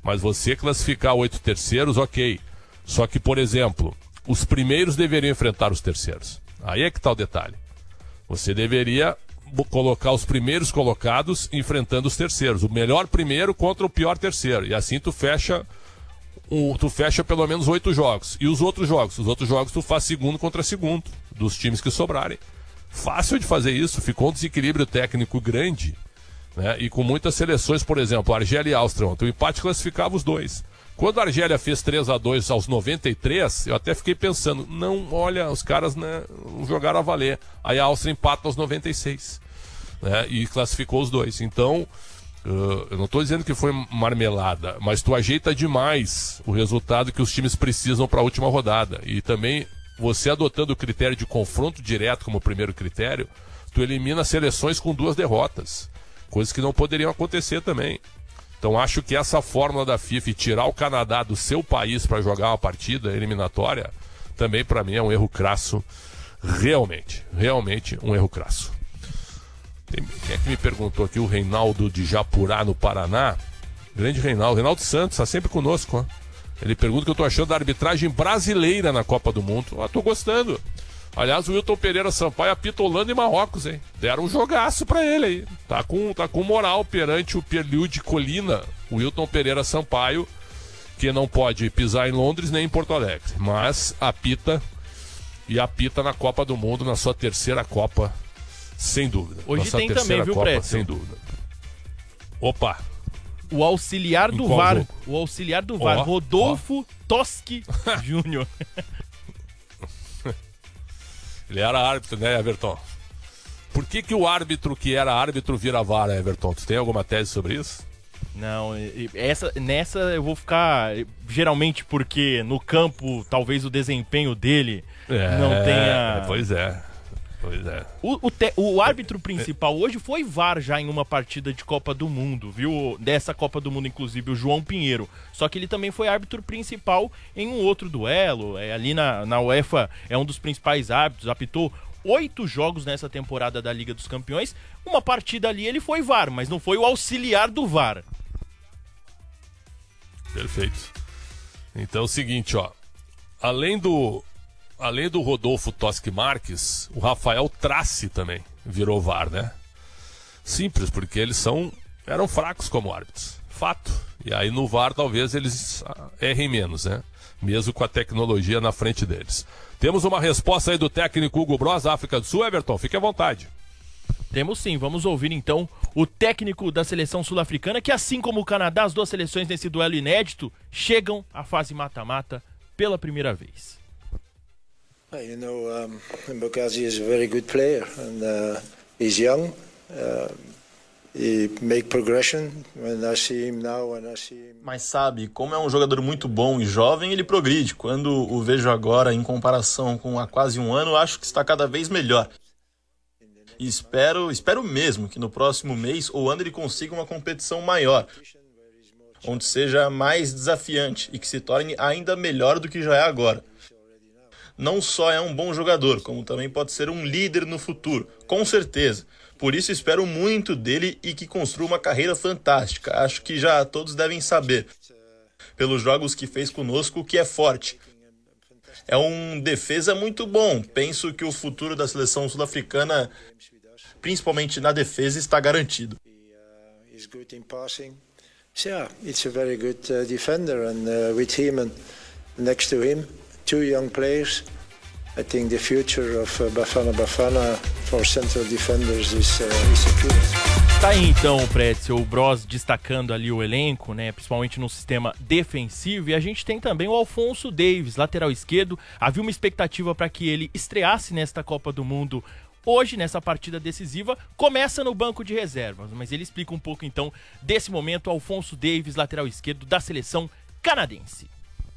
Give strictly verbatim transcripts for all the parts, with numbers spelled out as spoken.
Mas você classificar oito terceiros, ok. Só que, por exemplo, os primeiros deveriam enfrentar os terceiros. Aí é que está o detalhe. Você deveria colocar os primeiros colocados enfrentando os terceiros. O melhor primeiro contra o pior terceiro. E assim tu fecha, um, tu fecha pelo menos oito jogos. E os outros jogos? Os outros jogos tu faz segundo contra segundo, dos times que sobrarem. Fácil de fazer isso. Ficou um desequilíbrio técnico grande, né? E com muitas seleções, por exemplo, Argélia e Áustria ontem. O empate classificava os dois. Quando a Argélia fez três a dois aos noventa e três, eu até fiquei pensando, não, olha, os caras, né, jogaram a valer. Aí a Áustria empata aos noventa e seis, né, e classificou os dois. Então, uh, eu não estou dizendo que foi marmelada, mas tu ajeita demais o resultado que os times precisam para a última rodada. E também, você adotando o critério de confronto direto como primeiro critério, tu elimina seleções com duas derrotas, coisas que não poderiam acontecer também. Então acho que essa fórmula da FIFA e tirar o Canadá do seu país para jogar uma partida eliminatória, também para mim é um erro crasso, realmente, realmente um erro crasso. Tem, quem é que me perguntou aqui? O Reinaldo de Japurá, no Paraná. Grande Reinaldo, Reinaldo Santos, está sempre conosco, ó. Ele pergunta o que eu estou achando da arbitragem brasileira na Copa do Mundo. Ah, tô gostando. Aliás, o Wilton Pereira Sampaio apita Holanda e Marrocos, hein? Deram um jogaço pra ele aí. Tá com, tá com moral perante o Pierliu de Colina, o Wilton Pereira Sampaio, que não pode pisar em Londres nem em Porto Alegre. Mas apita, e apita na Copa do Mundo, na sua terceira Copa, sem dúvida. Hoje tem também, viu, Copa, Prédio? sem dúvida. Opa! O auxiliar do V A R, jogo? o auxiliar do V A R, oh, Rodolfo oh. Toschi Júnior. Ele era árbitro, né, Everton? Por que que o árbitro que era árbitro vira V A R, Everton? Tu tem alguma tese sobre isso? Não, essa, nessa eu vou ficar... Geralmente porque no campo, talvez o desempenho dele é, não tenha... Pois é, pois é. O, o, te, o árbitro principal hoje foi V A R já em uma partida de Copa do Mundo, viu? Dessa Copa do Mundo, inclusive, o João Pinheiro. Só que ele também foi árbitro principal em um outro duelo. É, ali na, na UEFA é um dos principais árbitros, apitou oito jogos nessa temporada da Liga dos Campeões. Uma partida ali ele foi V A R, mas não foi o auxiliar do V A R. Perfeito. Então é o seguinte, ó. Além do... Além do Rodolfo Toschi Marques, o Rafael Trace também virou V A R, né? Simples, porque eles são, eram fracos como árbitros. Fato. E aí no V A R talvez eles errem menos, né? Mesmo com a tecnologia na frente deles. Temos uma resposta aí do técnico Hugo Broz, África do Sul. Everton, fique à vontade. Temos sim, vamos ouvir então o técnico da seleção sul-africana, que assim como o Canadá, as duas seleções nesse duelo inédito, chegam à fase mata-mata pela primeira vez. You know, um, Mbokazi is a very good player and uh, he's young. Uh, he make progression. When I see him now, when I see him... Mas sabe, como é um jogador muito bom e jovem, ele progride. Quando o vejo agora em comparação com há quase um ano, acho que está cada vez melhor. E espero, espero mesmo que no próximo mês ou ano ele consiga uma competição maior, onde seja mais desafiante e que se torne ainda melhor do que já é agora. Não só é um bom jogador, como também pode ser um líder no futuro, com certeza. Por isso espero muito dele e que construa uma carreira fantástica. Acho que já todos devem saber, pelos jogos que fez conosco, que é forte. É um defesa muito bom. Penso que o futuro da seleção sul-africana, principalmente na defesa, está garantido. Yeah, it's a very good uh, defender and uh, with him and next to him, two young players. I think the future of uh, Bafana Bafana for central defenders is, uh, is secure. Tá aí então, Pretzel, o Broz destacando ali o elenco, né, principalmente no sistema defensivo, e a gente tem também o Alphonso Davies, lateral esquerdo. Havia uma expectativa para que ele estreasse nesta Copa do Mundo hoje, nessa partida decisiva. Começa no banco de reservas, mas ele explica um pouco então desse momento. Alphonso Davies, lateral esquerdo da seleção canadense.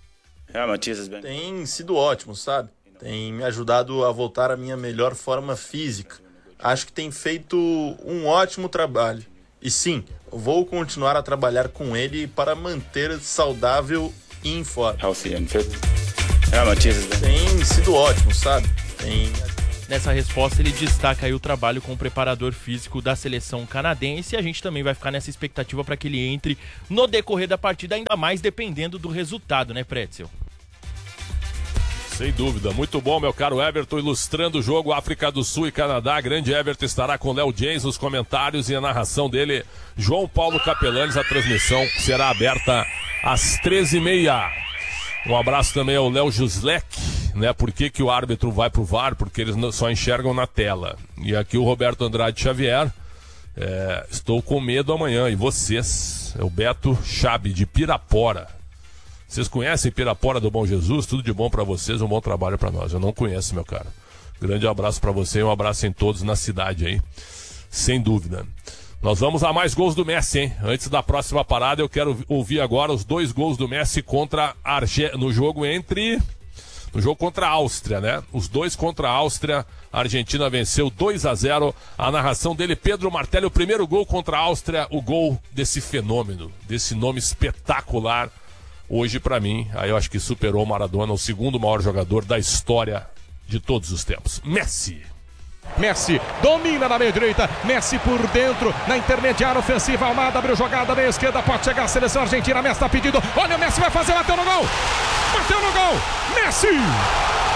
Tem sido ótimo, sabe? Tem me ajudado a voltar à minha melhor forma física. Acho que tem feito um ótimo trabalho. E sim, vou continuar a trabalhar com ele para manter saudável e em forma. Tem sido ótimo, sabe? Tem... Nessa resposta ele destaca aí o trabalho com o preparador físico da seleção canadense, e a gente também vai ficar nessa expectativa para que ele entre no decorrer da partida, ainda mais dependendo do resultado, né, Pretzel? Sem dúvida, muito bom, meu caro Everton, ilustrando o jogo África do Sul e Canadá. Grande Everton estará com Léo James nos comentários e a narração dele, João Paulo Capelanes. A transmissão será aberta às treze e meia. Um abraço também ao Léo Juslek, né? Por que que o árbitro vai pro V A R? Porque eles só enxergam na tela. E aqui o Roberto Andrade Xavier. É, estou com medo amanhã. E vocês? É o Beto Chabe, de Pirapora. Vocês conhecem Pirapora do Bom Jesus? Tudo de bom pra vocês, um bom trabalho pra nós. Eu não conheço, meu cara. Grande abraço pra você e um abraço em todos na cidade aí. Sem dúvida. Nós vamos a mais gols do Messi, hein? Antes da próxima parada, eu quero ouvir agora os dois gols do Messi contra a Arge... no jogo entre... No jogo contra a Áustria, né? Os dois contra a Áustria. A Argentina venceu dois a zero. A narração dele, Pedro Martelli. O primeiro gol contra a Áustria. O gol desse fenômeno, desse nome espetacular. Hoje, pra mim, aí eu acho que superou o Maradona, o segundo maior jogador da história de todos os tempos. Messi. Messi domina na meia direita, Messi por dentro, na intermediária ofensiva, Almada abriu jogada meia esquerda, pode chegar a seleção argentina, Messi tá pedindo, olha o Messi vai fazer, bateu no gol, bateu no gol, Messi!